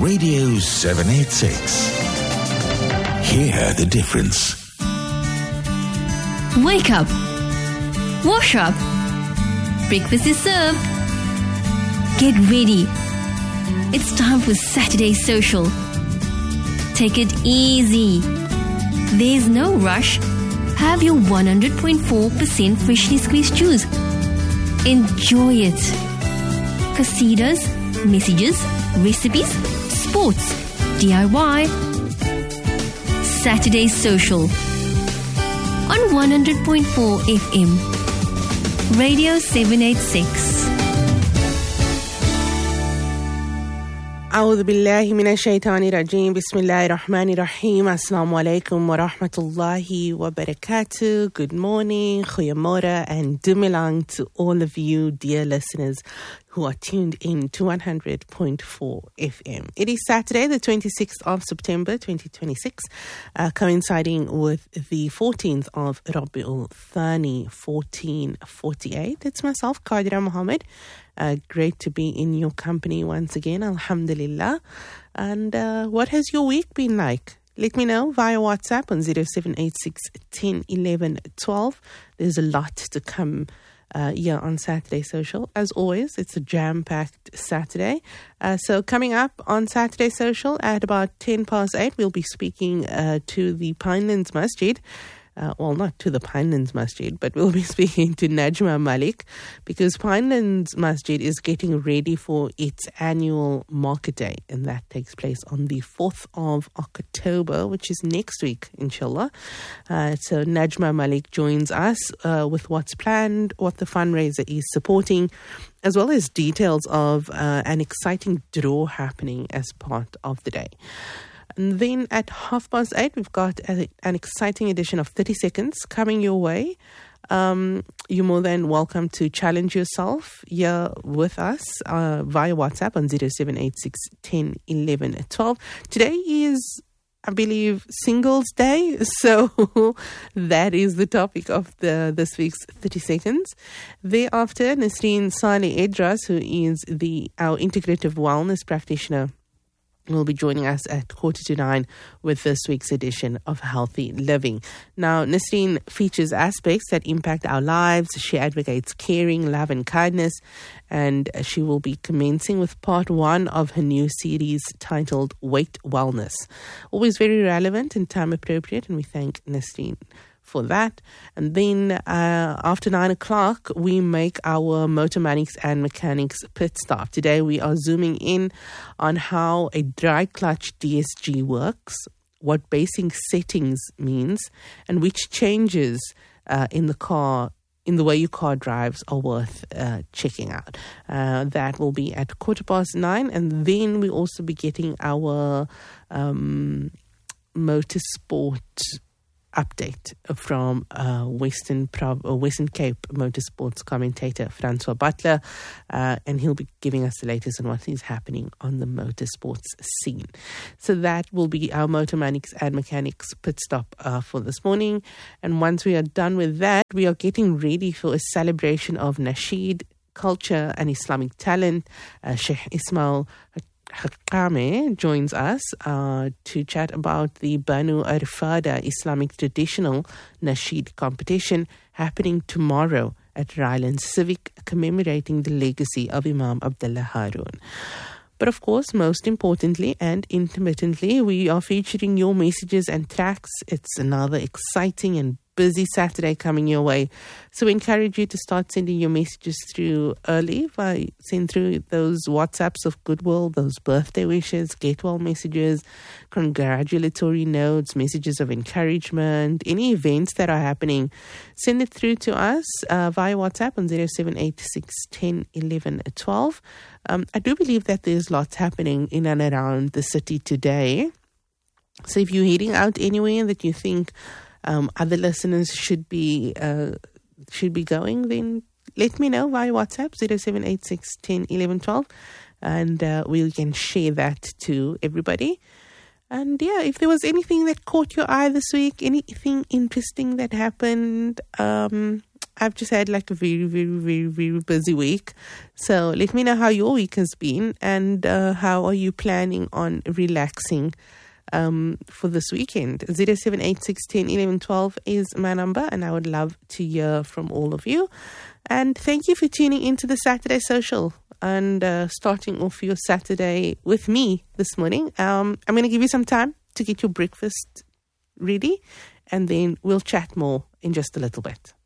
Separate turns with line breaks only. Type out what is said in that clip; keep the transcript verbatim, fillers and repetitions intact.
Radio seven eighty-six. Hear the difference.
Wake up. Wash up. Breakfast is served. Get ready. It's time for Saturday Social. Take it easy. There's no rush. Have your one hundred point four percent freshly squeezed juice. Enjoy it. Qasidas, messages, recipes, sports, D I Y. Saturday Social on one hundred point four F M. Radio seven eighty-six.
أعوذ بالله من الشيطان الرجيم بسم الله الرحمن الرحيم Assalamu alaikum wa rahmatullahi wa barakatuh. Good morning, Goeiemorgen and Dumelang to all of you dear listeners who are tuned in to one hundred point four F M. It is Saturday the twenty-sixth of September twenty twenty-six, uh, coinciding with the fourteenth of Rabiul Thani fourteen forty-eight. It's myself, Qadira Mohammed. Uh, great to be in your company once again, alhamdulillah. And uh, what has your week been like? Let me know via WhatsApp on zero seven eight six, one zero, one one, one two. There's a lot to come uh, here on Saturday Social. As always, it's a jam-packed Saturday. Uh, so coming up on Saturday Social at about ten past eight, we'll be speaking uh, to the Pinelands Masjid. Uh, well, not to the Pinelands Masjid, but we'll be speaking to Najma Malik because Pinelands Masjid is getting ready for its annual market day, and that takes place on the fourth of October, which is next week, inshallah. Uh, so Najma Malik joins us uh, with what's planned, what the fundraiser is supporting, as well as details of uh, an exciting draw happening as part of the day. And then at half past eight, we've got a, an exciting edition of thirty seconds coming your way. Um, you're more than welcome to challenge yourself here with us uh, via WhatsApp on zero seven eight six, one zero, one one, one two. Today is, I believe, Singles Day. So that is the topic of the this week's thirty seconds. Thereafter, Nasreen Saleh Edras, who is the our integrative wellness practitioner, will be joining us at quarter to nine with this week's edition of Healthy Living. Now, Nasreen features aspects that impact our lives. She advocates caring, love and kindness, and she will be commencing with part one of her new series titled Weight Wellness. Always very relevant and time appropriate, and we thank Nasreen for that. And then uh, after nine o'clock, we make our motor mechanics and mechanics pit stop. Today we are zooming in on how a dry clutch D S G works, what basic settings means, and which changes uh, in the car, in the way your car drives, are worth uh, checking out. Uh, that will be at quarter past nine. And then we also be getting our um, motorsport update from uh, Western Pro- uh, Western Cape motorsports commentator Francois Butler, uh, and he'll be giving us the latest on what is happening on the motorsports scene. So that will be our motor mechanics and mechanics pit stop uh, for this morning. And once we are done with that, we are getting ready for a celebration of Nasheed culture and Islamic talent. Uh, Sheikh Ismail Haqqami joins us uh, to chat about the Banu Arfada Islamic Traditional Nasheed competition happening tomorrow at Rylands Civic, commemorating the legacy of Imam Abdullah Harun. But of course, most importantly and intermittently, we are featuring your messages and tracks. It's another exciting and busy Saturday coming your way. So we encourage you to start sending your messages through early. By send through those WhatsApps of goodwill, those birthday wishes, get well messages, congratulatory notes, messages of encouragement, any events that are happening. Send it through to us uh, via WhatsApp on zero seven eight six, one zero, one one, one two. Um, I do believe that there's lots happening in and around the city today. So if you're heading out anywhere that you think Um, other listeners should be uh, should be going, then let me know via WhatsApp zero seven eight six, one zero, one one, one two, and uh, we can share that to everybody. And yeah, if there was anything that caught your eye this week, anything interesting that happened, um, I've just had like a very, very, very, very busy week. So let me know how your week has been and uh, how are you planning on relaxing um, for this weekend. zero seven eight six one zero one one one two is my number, and I would love to hear from all of you. And thank you for tuning into the Saturday Social and uh, starting off your Saturday with me this morning. Um, I'm going to give you some time to get your breakfast ready, and then we'll chat more in just a little bit.